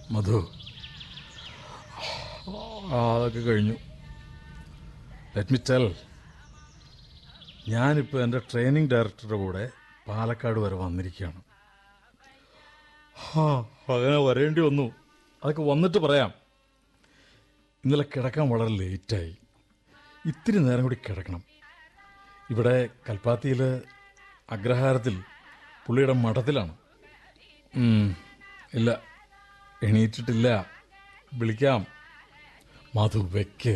മധു, അതൊക്കെ കഴിഞ്ഞു. Let me tell, ഞാനിപ്പോൾ എൻ്റെ ട്രെയിനിങ് ഡയറക്ടറുടെ കൂടെ പാലക്കാട് വരെ വന്നിരിക്കുകയാണ്. അങ്ങനെ വരേണ്ടി വന്നു. അതൊക്കെ വന്നിട്ട് പറയാം. ഇന്നലെ കിടക്കാൻ വളരെ ലേറ്റായി. ഇത്തിരി നേരം കൂടി കിടക്കണം. ഇവിടെ കൽപ്പാത്തിയിൽ അഗ്രഹാരത്തിൽ പുള്ളിയുടെ മഠത്തിലാണ്. ഇല്ല, എണീറ്റിട്ടില്ല. വിളിക്കാം. മധു, വെക്ക്.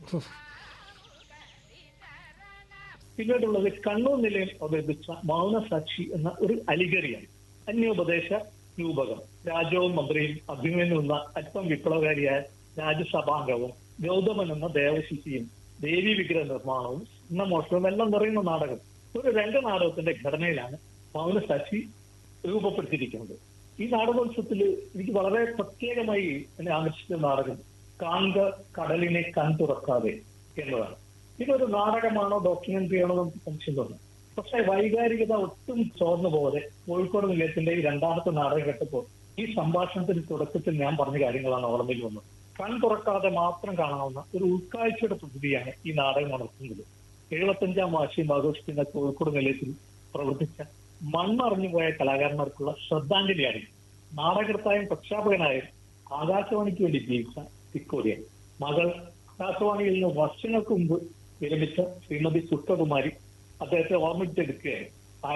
പിന്നീടുള്ളത് കണ്ണൂർ നിലയം അവതരിപ്പിച്ച മൗനസാക്ഷി എന്ന ഒരു അലിഗറിയാണ്. അന്യോപദേശ രൂപകം. രാജാവും മന്ത്രിയും അഭിമന്യു എന്ന അല്പം വിപ്ലവകാരിയായ രാജ്യസഭാംഗവും ഗൗതമൻ എന്ന ദേവശിശിയും ദേവി വിഗ്രഹ നിർമ്മാണവും മോഷണവും എല്ലാം നിറയുന്ന നാടകം. ഒരു രംഗനാടകത്തിന്റെ ഘടനയിലാണ് മൗനസാക്ഷി രൂപപ്പെടുത്തിയിരിക്കുന്നത്. ഈ നാടകോത്സവത്തിൽ എനിക്ക് വളരെ പ്രത്യേകമായി എന്നെ ആകർഷിച്ച നാടകം കാൺക കടലിനെ കൺ തുറക്കാതെ എന്നതാണ്. ഇതൊരു നാടകമാണോ ഡോക്യുമെന്ററി ആണോ നമുക്ക് സംശയം തോന്നും. പക്ഷെ വൈകാരികത ഒട്ടും ചോർന്നു പോകാതെ കോഴിക്കോട് നിലയത്തിന്റെ ഈ രണ്ടാമത്തെ നാടകം കേട്ടപ്പോൾ ഈ സംഭാഷണത്തിന്റെ തുടക്കത്തിൽ ഞാൻ പറഞ്ഞ കാര്യങ്ങളാണ് ഓർമ്മയിൽ വന്നത്. കൺ തുറക്കാതെ മാത്രം കാണാവുന്ന ഒരു ഉൾക്കാഴ്ചയുടെ പ്രകൃതിയാണ് ഈ നാടകം നടത്തുന്നത്. 75ാം വാർഷികം ആഘോഷിക്കുന്ന കോഴിക്കോട് നിലയത്തിൽ പ്രവർത്തിച്ച മണ്ണറിഞ്ഞുപോയ കലാകാരന്മാർക്കുള്ള ശ്രദ്ധാഞ്ജലിയാണ്. നാടകർത്തായും പ്രക്ഷാപകനായും ആകാശവാണിക്ക് വേണ്ടി ജീവിച്ച തിക്കോടിയൻ മകൾ ആകാശവാണിയിൽ നിന്ന് വർഷങ്ങൾക്ക് മുമ്പ് വിരമിച്ച ശ്രീമതി സുഷ്ടകുമാരി അദ്ദേഹത്തെ ഓർമ്മിച്ചെടുക്കുകയായിരുന്നു.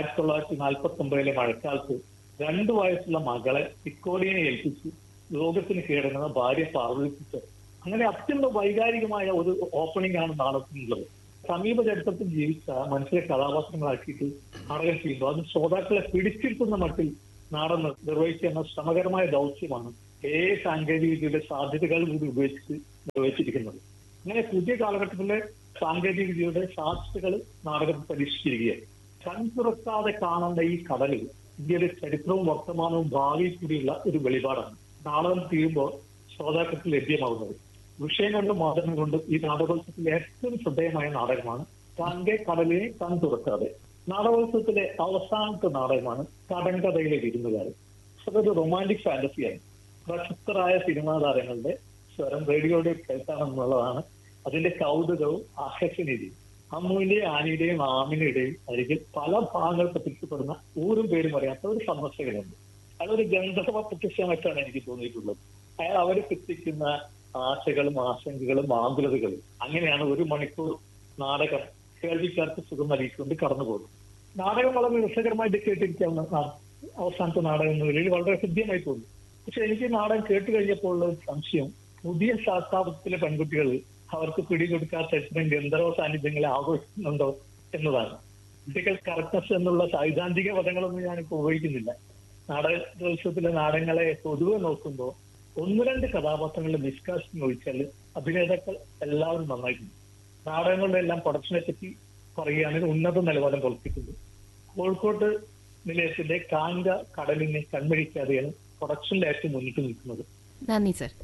1949 മഴക്കാലത്ത് 2 വയസ്സുള്ള മകളെ തിക്കോടിയനെ ഏൽപ്പിച്ച് ലോകത്തിന് കീഴടങ്ങുന്ന ഭാര്യ പാർവതിപ്പിച്ച് അങ്ങനെ അത്യന്തം വൈകാരികമായ ഒരു ഓപ്പണിംഗ് ആണ് നാടകത്തിനുള്ളത്. സമീപ ചരിത്രത്തിൽ ജീവിച്ച മനുഷ്യരെ കഥാപാത്രങ്ങളാക്കിയിട്ട് നാടകം ചെയ്യുമ്പോൾ അത് ശ്രോതാക്കളെ പിടിച്ചിരുത്തുന്ന മട്ടിൽ നാടകം നിർവഹിക്കുന്ന ശ്രമകരമായ ദൗത്യമാണ് സാങ്കേതിക വിദ്യയുടെ സാധ്യതകൾ കൂടി ഉപയോഗിച്ച് നിർവഹിച്ചിരിക്കുന്നത്. അങ്ങനെ പുതിയ കാലഘട്ടത്തിലെ സാങ്കേതിക വിദ്യയുടെ സാധ്യതകൾ നാടകം പരീക്ഷിച്ചിരിക്കുകയാണ്. കൺ തുറക്കാതെ കാണേണ്ട ഈ കടലിൽ ഇന്ത്യയുടെ ചരിത്രവും വർത്തമാനവും ഭാവിയിൽ കൂടിയുള്ള ഒരു വെളിപാടാണ് നാടകം തീരുമ്പോൾ ശ്രോതാക്കൾക്ക് ലഭ്യമാകുന്നത്. വിഷയം കൊണ്ടും മാധ്യമം കൊണ്ടും ഈ നാടകോത്സവത്തിലെ ഏറ്റവും ശ്രദ്ധേയമായ നാടകമാണ് കാൺകെ കടലിനെ കൺ തുറക്കാതെ. നാടകോത്സവത്തിലെ അവസാനത്തെ നാടകമാണ് കടങ്കഥയിലെ വിരുന്നുകാരൻ. അതൊരു റൊമാൻറ്റിക് ഫാന്റസിയാണ്. പ്രശസ്തരായ സിനിമാ താരങ്ങളുടെ സ്വരം റേഡിയോയുടെ കേൾക്കാമെന്നുള്ളതാണ് അതിന്റെ കൗതുകവും ആകർഷണീയതയും. അമ്മുവിന്റെയും ആനിയുടെയും ആമിനയുടെയും അരികിൽ പല ഭാഗങ്ങൾ പ്രത്യക്ഷപ്പെടുന്ന ഊരും പേരും അറിയാത്ത ഒരു സന്ദർശകനുണ്ട്. അതൊരു ഗന്ധർവ പ്രത്യക്ഷമായിട്ടാണ് എനിക്ക് തോന്നിയിട്ടുള്ളത്. അയാൾ അവർ എത്തിക്കുന്ന ആശകളും ആശങ്കകളും ആകുലതകളും അങ്ങനെയാണ് 1 മണിക്കൂർ നാടകം കേൾവിക്കാർക്ക് സുഖം നൽകിക്കൊണ്ട് കടന്നുപോകും. നാടകം വളരെ രസകരമായിട്ട് കേട്ടിരിക്കാവുന്ന അവസാനത്തെ നാടകം എന്ന നിലയിൽ വളരെ ഹൃദ്യമായി തോന്നി. പക്ഷെ എനിക്ക് നാടകം കേട്ട് കഴിഞ്ഞപ്പോൾ ഉള്ള ഒരു സംശയം, പുതിയ ശാസ്ത്രാപത്തിലെ പെൺകുട്ടികൾ അവർക്ക് പിടികൊടുക്കാത്ത ഇത്തരം ഗന്ധർവ സാന്നിധ്യങ്ങളെ ആഘോഷിക്കുന്നുണ്ടോ എന്നതാണ്. പൊളിറ്റിക്കൽ കറക്റ്റ്നസ് എന്നുള്ള സൈദ്ധാന്തിക പദങ്ങളൊന്നും ഞാനിപ്പോൾ ഉപയോഗിക്കുന്നില്ല. നാടകോത്സവത്തിലെ നാടകങ്ങളെ പൊതുവെ നോക്കുമ്പോൾ 1-2 കഥാപാത്രങ്ങളുടെ മിസ്കാസ്റ്റിംഗ് ഒഴിച്ചാൽ അഭിനേതാക്കൾ എല്ലാവരും നന്നായിട്ടുണ്ട്. നാടകങ്ങളുടെ എല്ലാം പ്രൊഡക്ഷനെ പറ്റി പറയുകയാണെങ്കിൽ ഉന്നത നിലവാരം പുലർത്തിയിട്ടുണ്ട്. കോഴിക്കോട് നിലയത്തിന്റെ കാൺക കടലിനെ കൺമഴിക്കാതെയാണ് പ്രൊഡക്ഷനിൽ ഏറ്റവും മുന്നിട്ട് നിൽക്കുന്നത്. നന്ദി സർ.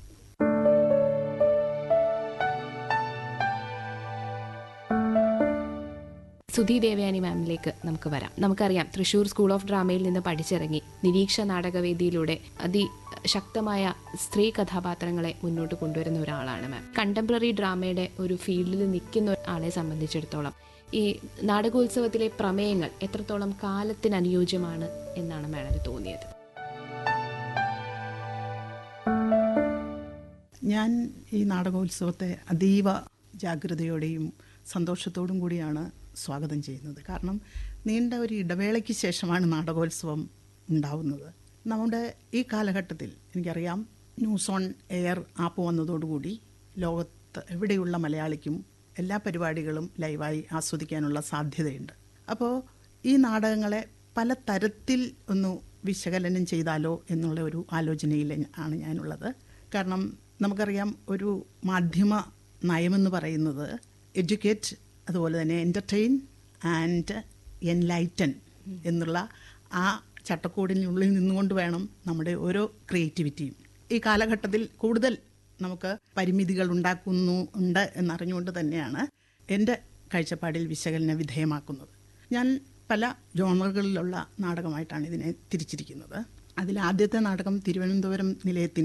സുധി ദേവയാനി മാമിലേക്ക് നമുക്ക് വരാം. നമുക്കറിയാം, തൃശ്ശൂർ സ്കൂൾ ഓഫ് ഡ്രാമയിൽ നിന്ന് പഠിച്ചിറങ്ങി നിരീക്ഷ നാടകവേദിയിലൂടെ അതിശക്തമായ സ്ത്രീ കഥാപാത്രങ്ങളെ മുന്നോട്ട് കൊണ്ടുവരുന്ന ഒരാളാണ് മാം. കണ്ടംപററി ഡ്രാമയുടെ ഒരു ഫീൽഡിൽ നിൽക്കുന്ന ആളെ സംബന്ധിച്ചിടത്തോളം ഈ നാടകോത്സവത്തിലെ പ്രമേയങ്ങൾ എത്രത്തോളം കാലത്തിന് അനുയോജ്യമാണ് എന്നാണ് മാഡത്തിന് തോന്നിയത്? ഞാൻ ഈ നാടകോത്സവത്തെ അതീവ ജാഗ്രതയോടെയും സന്തോഷത്തോടും കൂടിയാണ് സ്വാഗതം ചെയ്യുന്നത്. കാരണം നീണ്ട ഒരു ഇടവേളയ്ക്ക് ശേഷമാണ് നാടകോത്സവം ഉണ്ടാവുന്നത്. നമ്മുടെ ഈ കാലഘട്ടത്തിൽ എനിക്കറിയാം, ന്യൂസ് ഓൺ എയർ ആപ്പ് വന്നതോടുകൂടി ലോകത്ത് എവിടെയുള്ള മലയാളിക്കും എല്ലാ പരിപാടികളും ലൈവായി ആസ്വദിക്കാനുള്ള സാധ്യതയുണ്ട്. അപ്പോൾ ഈ നാടകങ്ങളെ പല തരത്തിൽ ഒന്ന് വിശകലനം ചെയ്താലോ എന്നുള്ള ഒരു ആലോചനയിൽ ആണ് ഞാനുള്ളത്. കാരണം നമുക്കറിയാം, ഒരു മാധ്യമ നയമെന്ന് പറയുന്നത് എഡ്യൂക്കേറ്റ്, അതുപോലെ തന്നെ എൻ്റർടൈൻ ആൻഡ് എൻലൈറ്റൻ എന്നുള്ള ആ ചട്ടക്കൂടിനുള്ളിൽ നിന്നുകൊണ്ട് വേണം നമ്മുടെ ഓരോ ക്രിയേറ്റിവിറ്റിയും. ഈ കാലഘട്ടത്തിൽ കൂടുതൽ നമുക്ക് പരിമിതികൾ ഉണ്ട് എന്നറിഞ്ഞുകൊണ്ട് തന്നെയാണ് എൻ്റെ കാഴ്ചപ്പാടിൽ വിശകലന വിധേയമാക്കുന്നത്. ഞാൻ പല ജോണറുകളിലുള്ള നാടകമായിട്ടാണ് ഇതിനെ തിരിച്ചിരിക്കുന്നത്. അതിൽ ആദ്യത്തെ നാടകം തിരുവനന്തപുരം നിലയത്തിൻ്റെ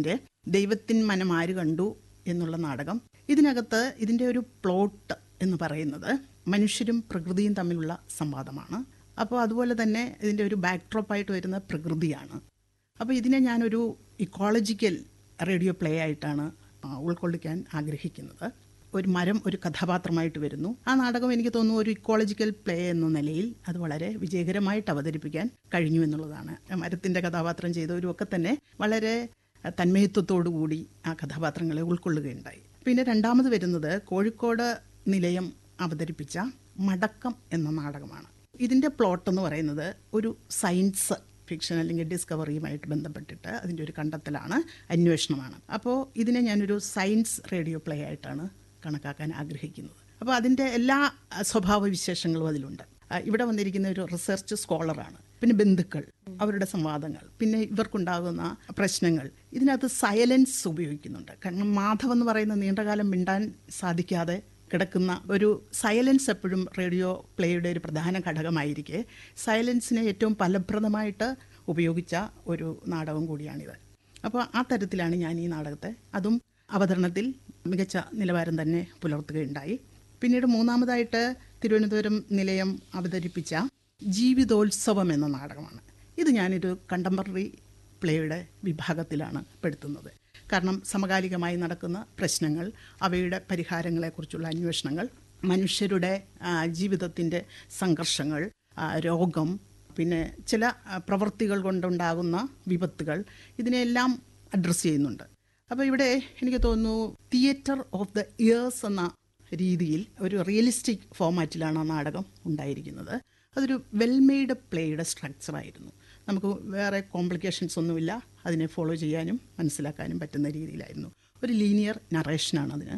ദൈവത്തിൻ മനം ആര് കണ്ടു എന്നുള്ള നാടകം. ഇതിനകത്ത് ഇതിൻ്റെ ഒരു പ്ലോട്ട് എന്ന് പറയുന്നത് മനുഷ്യരും പ്രകൃതിയും തമ്മിലുള്ള സംവാദമാണ്. അപ്പോൾ അതുപോലെ തന്നെ ഇതിൻ്റെ ഒരു ബാക്ക്ഡ്രോപ്പായിട്ട് വരുന്ന പ്രകൃതിയാണ്. അപ്പോൾ ഇതിനെ ഞാനൊരു ഇക്കോളജിക്കൽ റേഡിയോ പ്ലേ ആയിട്ടാണ് ഉൾക്കൊള്ളിക്കാൻ ആഗ്രഹിക്കുന്നത്. ഒരു മരം ഒരു കഥാപാത്രമായിട്ട് വരുന്നു. ആ നാടകം എനിക്ക് തോന്നുന്നു ഒരു ഇക്കോളജിക്കൽ പ്ലേ എന്ന നിലയിൽ അത് വളരെ വിജയകരമായിട്ട് അവതരിപ്പിക്കാൻ കഴിഞ്ഞു എന്നുള്ളതാണ്. മരത്തിൻ്റെ കഥാപാത്രം ചെയ്തവരും ഒക്കെ തന്നെ വളരെ തന്മയത്വത്തോടു കൂടി ആ കഥാപാത്രങ്ങളെ ഉൾക്കൊള്ളുകയുണ്ടായി. പിന്നെ രണ്ടാമത് വരുന്നത് കോഴിക്കോട് നിലയം അവതരിപ്പിച്ച മടക്കം എന്ന നാടകമാണ്. ഇതിൻ്റെ പ്ലോട്ട് എന്ന് പറയുന്നത് ഒരു സയൻസ് ഫിക്ഷൻ അല്ലെങ്കിൽ ഡിസ്കവറിയുമായിട്ട് ബന്ധപ്പെട്ടിട്ട് അതിൻ്റെ ഒരു കണ്ടെത്തലാണ്, അന്വേഷണമാണ്. അപ്പോൾ ഇതിനെ ഞാനൊരു സയൻസ് റേഡിയോ പ്ലേ ആയിട്ടാണ് കണക്കാക്കാൻ ആഗ്രഹിക്കുന്നത്. അപ്പോൾ അതിൻ്റെ എല്ലാ സ്വഭാവ വിശേഷങ്ങളും അതിലുണ്ട്. ഇവിടെ വന്നിരിക്കുന്ന ഒരു റിസർച്ച് സ്കോളറാണ്, പിന്നെ ബന്ധുക്കൾ, അവരുടെ സംവാദങ്ങൾ, പിന്നെ ഇവർക്കുണ്ടാകുന്ന പ്രശ്നങ്ങൾ. ഇതിനകത്ത് സൈലൻസ് ഉപയോഗിക്കുന്നുണ്ട്. കാരണം മാധവ് എന്ന് പറയുന്ന നീണ്ടകാലം മിണ്ടാൻ സാധിക്കാതെ കിടക്കുന്ന ഒരു സൈലൻസ് എപ്പോഴും റേഡിയോ പ്ലേയുടെ ഒരു പ്രധാന ഘടകമായിരിക്കെ സൈലൻസിനെ ഏറ്റവും ഫലപ്രദമായിട്ട് ഉപയോഗിച്ച ഒരു നാടകം കൂടിയാണിത്. അപ്പോൾ ആ തരത്തിലാണ് ഞാൻ ഈ നാടകത്തെ, അതും അവതരണത്തിൽ മികച്ച നിലവാരം തന്നെ പുലർത്തുകയുണ്ടായി. പിന്നീട് മൂന്നാമതായിട്ട് തിരുവനന്തപുരം നിലയം അവതരിപ്പിച്ച ജീവിതോത്സവം എന്ന നാടകമാണ്. ഇത് ഞാനൊരു കണ്ടംപററി പ്ലേയുടെ വിഭാഗത്തിലാണ് പെടുത്തുന്നത്. കാരണം സമകാലികമായി നടക്കുന്ന പ്രശ്നങ്ങൾ, അവയുടെ പരിഹാരങ്ങളെക്കുറിച്ചുള്ള അന്വേഷണങ്ങൾ, മനുഷ്യരുടെ ജീവിതത്തിൻ്റെ സംഘർഷങ്ങൾ, രോഗം, പിന്നെ ചില പ്രവൃത്തികൾ കൊണ്ടുണ്ടാകുന്ന വിപത്തുകൾ, ഇതിനെല്ലാം അഡ്രസ്സ് ചെയ്യുന്നുണ്ട്. അപ്പോൾ ഇവിടെ എനിക്ക് തോന്നുന്നു തിയേറ്റർ ഓഫ് ദ ഇയേഴ്സ് എന്ന രീതിയിൽ ഒരു റിയലിസ്റ്റിക് ഫോമാറ്റിലാണ് ആ നാടകം ഉണ്ടായിരിക്കുന്നത്. അതൊരു വെൽമെയ്ഡ് പ്ലേയുടെ സ്ട്രക്ചറായിരുന്നു. നമുക്ക് വേറെ കോംപ്ലിക്കേഷൻസ് ഒന്നുമില്ല, അതിനെ ഫോളോ ചെയ്യാനും മനസ്സിലാക്കാനും പറ്റുന്ന രീതിയിലായിരുന്നു. ഒരു ലീനിയർ നറേഷനാണ് അതിന്